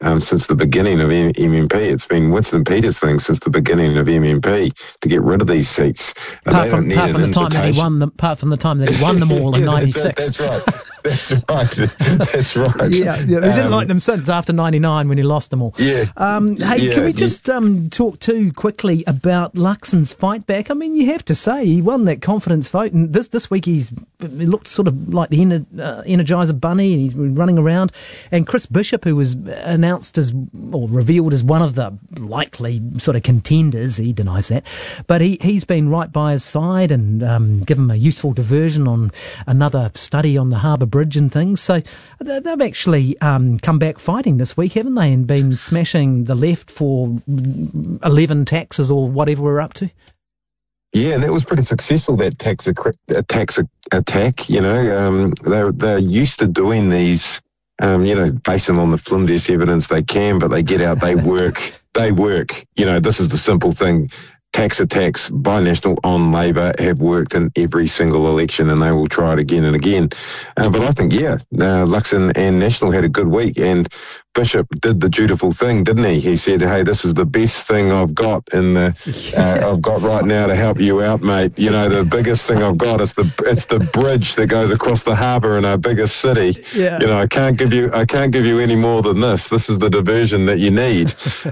since the beginning of MMP. It's been Winston Peters' thing since the beginning of MMP to get rid of these seats. Apart from the time that he won them all in '96. That's right. Yeah, he didn't like them since after '99 when he lost them all. Yeah. Can we just talk too quickly about Luxon's fight back? I mean, you have to say he won that confidence vote, and this week he looked sort of like the Energizer Bunny, and he's been running around. And Chris Bishop, who was announced as or revealed as one of the likely sort of contenders, he denies that, but he's been right by his side and given him a useful diversion on another study on the Harbour Bridge and things. So they've actually come back fighting this week, haven't they, and been smashing the left for 11 taxes or whatever we're up to. Yeah, that was pretty successful, that tax attack. You know, they're used to doing these, based them on the flimsiest evidence they can, but they get out, they work. You know, this is the simple thing. Tax attacks by National on Labor have worked in every single election, and they will try it again and again. But I think, Luxon and National had a good week, and Bishop did the dutiful thing, didn't he? He said, "Hey, this is the best thing I've got I've got right now to help you out, mate. You know, the biggest thing I've got is it's the bridge that goes across the harbour in our biggest city. Yeah. You know, I can't give you any more than this. This is the diversion that you need."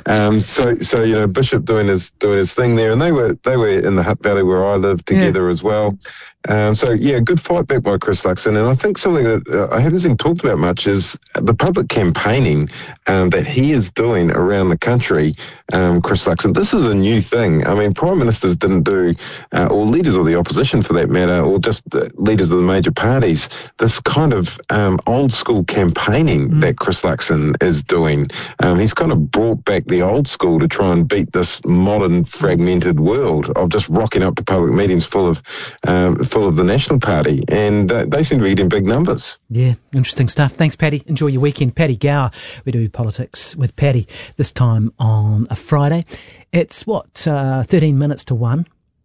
So you know, Bishop doing his thing there, and they were in the Hutt Valley where I live together as well. Good fight back by Chris Luxon. And I think something that I haven't seen talked about much is the public campaigning that he is doing around the country, Chris Luxon. This is a new thing. I mean, Prime Ministers didn't do, or leaders of the opposition for that matter, or just leaders of the major parties, this kind of old school campaigning that Chris Luxon is doing. He's kind of brought back the old school to try and beat this modern fragmented world of just rocking up to public meetings full of the National Party, and they seem to be getting big numbers. Yeah, interesting stuff. Thanks, Paddy. Enjoy your weekend. Paddy Gower. We do politics with Paddy this time on a Friday. It's 13 minutes to 1,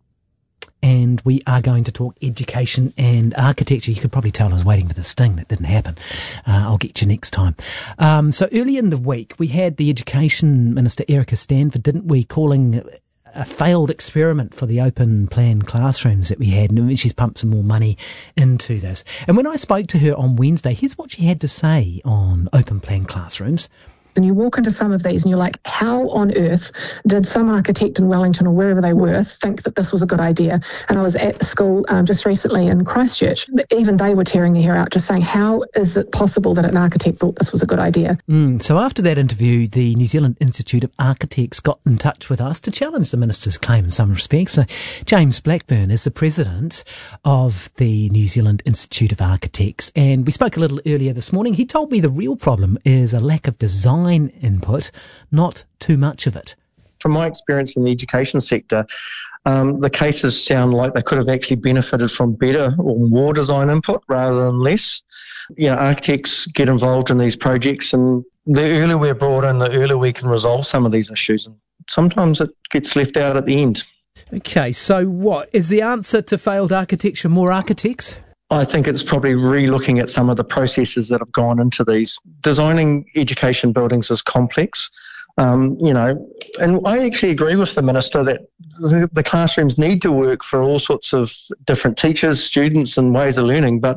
and we are going to talk education and architecture. You could probably tell I was waiting for the sting. That didn't happen. I'll get you next time. So early in the week, we had the Education Minister, Erica Stanford, didn't we, calling a failed experiment for the open plan classrooms that we had, and she's pumped some more money into this. And when I spoke to her on Wednesday, here's what she had to say on open plan classrooms. And you walk into some of these and you're like, how on earth did some architect in Wellington or wherever they were think that this was a good idea? And I was at the school just recently in Christchurch. Even they were tearing their hair out, just saying, how is it possible that an architect thought this was a good idea? So after that interview, the New Zealand Institute of Architects got in touch with us to challenge the minister's claim in some respects. So James Blackburn is the president of the New Zealand Institute of Architects. And we spoke a little earlier this morning. He told me the real problem is a lack of design input, not too much of it. From my experience in the education sector, the cases sound like they could have actually benefited from better or more design input rather than less. You know, architects get involved in these projects, and the earlier we're brought in, the earlier we can resolve some of these issues. And sometimes it gets left out at the end. Okay, so what is the answer to failed architecture? More architects? I think it's probably re-looking at some of the processes that have gone into these. Designing education buildings is complex, and I actually agree with the Minister that the classrooms need to work for all sorts of different teachers, students and ways of learning, but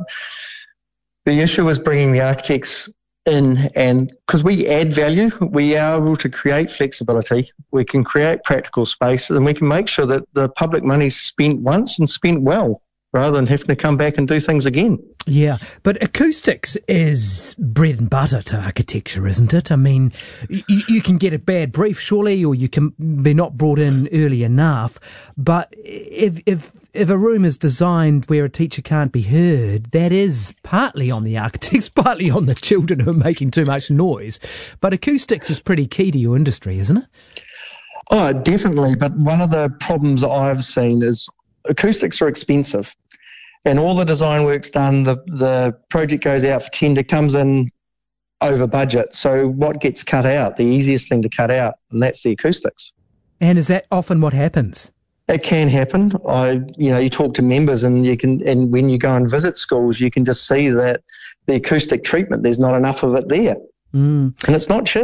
the issue is bringing the architects in, and because we add value, we are able to create flexibility, we can create practical space, and we can make sure that the public money's spent once and spent well, rather than having to come back and do things again. Yeah, but acoustics is bread and butter to architecture, isn't it? I mean, you can get a bad brief, surely, or you can be not brought in early enough. But if a room is designed where a teacher can't be heard, that is partly on the architects, partly on the children who are making too much noise. But acoustics is pretty key to your industry, isn't it? Oh, definitely. But one of the problems I've seen is acoustics are expensive, and all the design work's done, the project goes out for tender, comes in over budget. So what gets cut out? The easiest thing to cut out, and that's the acoustics. And is that often what happens? It can happen. You talk to members, and and when you go and visit schools, you can just see that the acoustic treatment, there's not enough of it there. And it's not cheap.